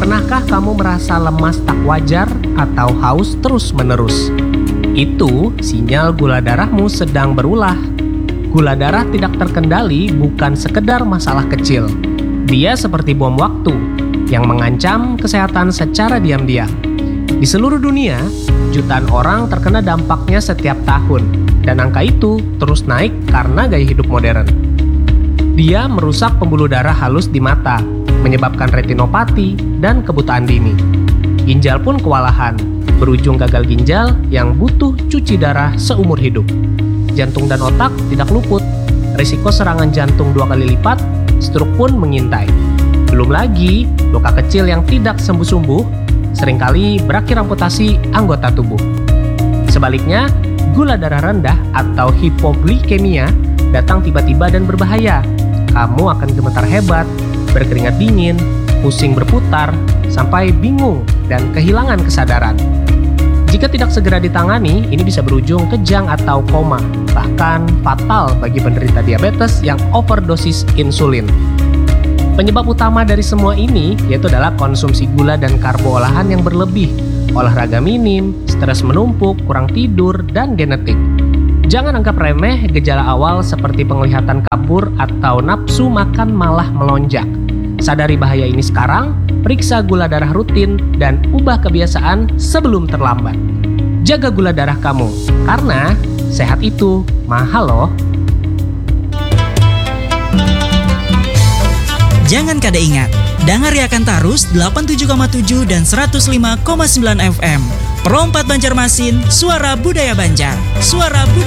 Pernahkah kamu merasa lemas tak wajar atau haus terus-menerus? Itu sinyal gula darahmu sedang berulah. Gula darah tidak terkendali bukan sekedar masalah kecil. Dia seperti bom waktu yang mengancam kesehatan secara diam-diam. Di seluruh dunia, jutaan orang terkena dampaknya setiap tahun, dan angka itu terus naik karena gaya hidup modern. Dia merusak pembuluh darah halus di mata, menyebabkan retinopati dan kebutaan dini. Ginjal pun kewalahan, berujung gagal ginjal yang butuh cuci darah seumur hidup. Jantung dan otak tidak luput, risiko serangan jantung 2 kali lipat, stroke pun mengintai. Belum lagi, luka kecil yang tidak sembuh-sembuh seringkali berakhir amputasi anggota tubuh. Sebaliknya, gula darah rendah atau hipoglikemia datang tiba-tiba dan berbahaya. Kamu akan gemetar hebat, berkeringat dingin, pusing berputar, sampai bingung dan kehilangan kesadaran. Jika tidak segera ditangani, ini bisa berujung kejang atau koma, bahkan fatal bagi penderita diabetes yang overdosis insulin. Penyebab utama dari semua ini yaitu adalah konsumsi gula dan karbo olahan yang berlebih, olahraga minim, stres menumpuk, kurang tidur, dan genetik. Jangan anggap remeh gejala awal seperti penglihatan kabur atau nafsu makan malah melonjak. Sadari bahaya ini sekarang, periksa gula darah rutin, dan ubah kebiasaan sebelum terlambat. Jaga gula darah kamu, karena sehat itu mahal loh. Jangan kada ingat, dangariakan tarus 87,7 dan 105,9 FM. Perompat Banjarmasin, suara budaya Banjar. Suara budaya.